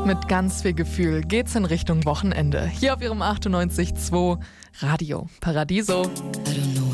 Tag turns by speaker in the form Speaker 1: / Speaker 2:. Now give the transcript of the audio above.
Speaker 1: Mit ganz viel Gefühl geht's in Richtung Wochenende. Hier auf ihrem 98.2 Radio Paradiso.
Speaker 2: I don't know